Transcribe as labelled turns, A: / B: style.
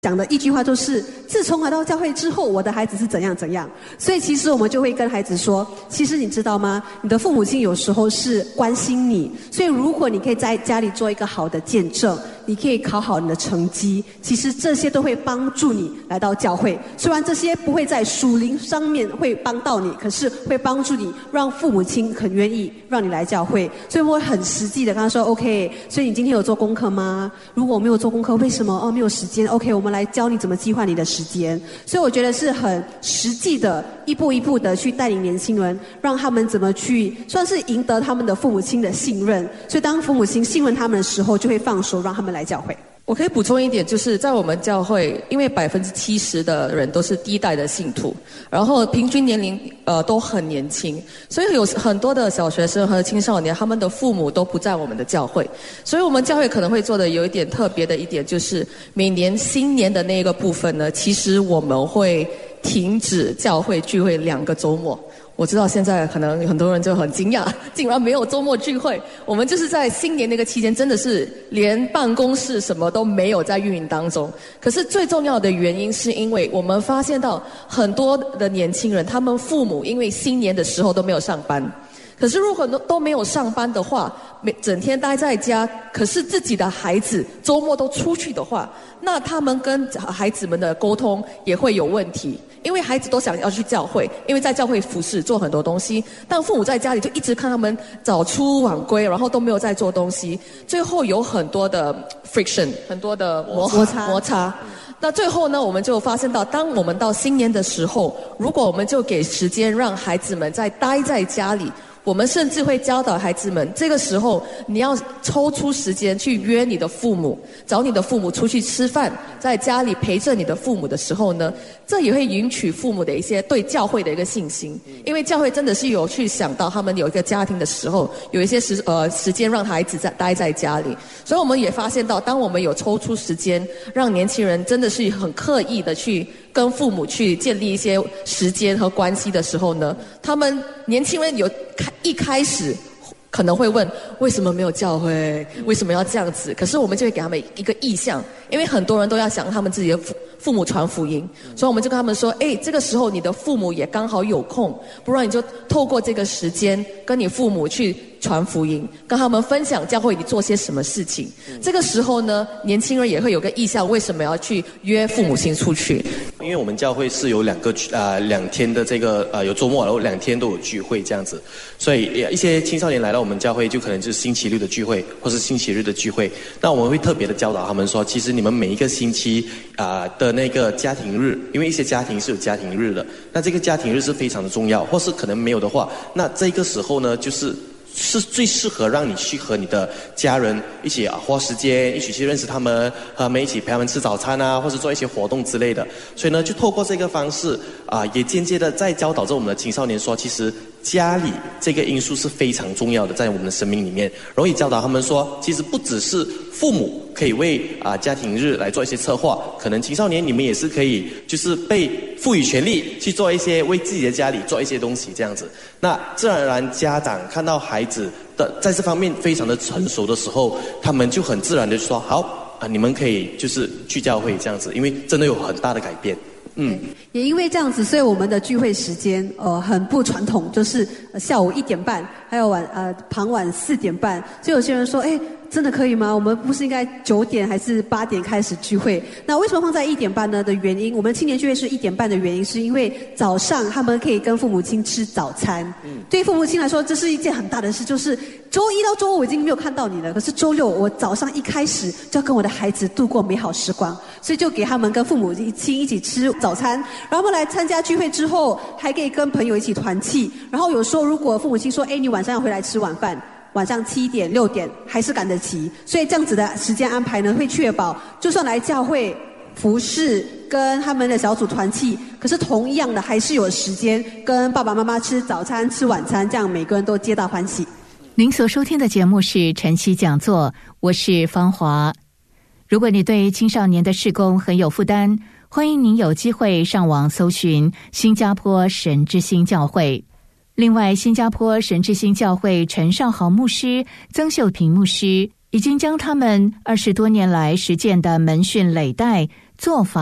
A: 讲的一句话就是，自从来到教会之后，我的孩子是怎样怎样。所以其实我们就会跟孩子说，其实你知道吗？你的父母亲有时候是关心你，所以如果你可以在家里做一个好的见证，你可以考好你的成绩，其实这些都会帮助你来到教会。虽然这些不会在属灵上面会帮到你，可是会帮助你让父母亲很愿意让你来教会。所以我会很实际的跟他说 OK， 所以你今天有做功课吗？如果我没有做功课，为什么？没有时间。 OK， 我们来教你怎么计划你的时间。所以我觉得是很实际的，一步一步的去带领年轻人，让他们怎么去算是赢得他们的父母亲的信任。所以当父母亲信任他们的时候，就会放手让他们来教会。
B: 我可以补充一点，就是在我们教会，因为70%的人都是第一代的信徒，然后平均年龄都很年轻，所以有很多的小学生和青少年，他们的父母都不在我们的教会。所以我们教会可能会做的有一点特别的一点，就是每年新年的那个部分呢，其实我们会停止教会聚会2个周末。我知道现在可能很多人就很惊讶，竟然没有周末聚会。我们就是在新年那个期间，真的是连办公室什么都没有在运营当中。可是最重要的原因是因为我们发现到很多的年轻人，他们父母因为新年的时候都没有上班。可是如果都没有上班的话，整天待在家，可是自己的孩子周末都出去的话，那他们跟孩子们的沟通也会有问题。因为孩子都想要去教会，因为在教会服侍做很多东西，但父母在家里就一直看他们早出晚归，然后都没有在做东西，最后有很多的 friction， 很多的摩擦。那最后呢，我们就发现到，当我们到新年的时候，如果我们就给时间让孩子们再待在家里，我们甚至会教导孩子们，这个时候你要抽出时间去约你的父母，找你的父母出去吃饭，在家里陪着你的父母的时候呢，这也会引起父母的一些对教会的一个信心。因为教会真的是有去想到他们有一个家庭的时候，有一些时间让孩子待在家里。所以我们也发现到，当我们有抽出时间让年轻人真的是很刻意的去跟父母去建立一些时间和关系的时候呢，他们年轻人一开始可能会问，为什么没有教会？为什么要这样子？可是我们就会给他们一个意向，因为很多人都要向他们自己的父母传福音，所以我们就跟他们说，这个时候你的父母也刚好有空，不然你就透过这个时间跟你父母去传福音，跟他们分享教会里做些什么事情。这个时候呢，年轻人也会有个意向，为什么要去约父母亲出去？
C: 因为我们教会是有2天的这个有周末，然后2天都有聚会这样子，所以一些青少年来到我们教会，就可能就是星期六的聚会，或是星期日的聚会。那我们会特别的教导他们说，其实你们每一个星期的那个家庭日，因为一些家庭是有家庭日的，那这个家庭日是非常的重要，或是可能没有的话，那这个时候呢，是最适合让你去和你的家人一起花时间，一起去认识他们，和他们一起陪他们吃早餐啊，或者做一些活动之类的。所以呢，就透过这个方式也间接的在教导着我们的青少年说，其实家里这个因素是非常重要的，在我们的生命里面。然后也教导他们说，其实不只是父母可以为家庭日来做一些策划，可能青少年你们也是可以就是被赋予权利去做一些为自己的家里做一些东西这样子。那自然而然家长看到孩子的在这方面非常的成熟的时候，他们就很自然的说，好你们可以就是去教会这样子，因为真的有很大的改变。
A: 也因为这样子，所以我们的聚会时间很不传统，就是下午1点半，还有傍晚4点半。所以有些人说，真的可以吗？我们不是应该9点还是8点开始聚会？那为什么放在1点半呢？的原因，我们青年聚会是1点半的原因，是因为早上他们可以跟父母亲吃早餐。对父母亲来说，这是一件很大的事，就是周一到周五我已经没有看到你了，可是周六我早上一开始就要跟我的孩子度过美好时光，所以就给他们跟父母亲一起吃早餐，然后他们来参加聚会之后，还可以跟朋友一起团契。然后有时候如果父母亲说，你晚上要回来吃晚饭，晚上7点6点还是赶得及，所以这样子的时间安排呢，会确保就算来教会服侍跟他们的小组团契，可是同样的还是有时间跟爸爸妈妈吃早餐吃晚餐，这样每个人都皆大欢喜。
D: 您所收听的节目是晨曦讲座，我是芳华。如果你对青少年的事工很有负担，欢迎您有机会上网搜寻新加坡神之星教会。另外，新加坡神之星教会陈少豪牧师、曾秀平牧师已经将他们20多年来实践的门训累代做法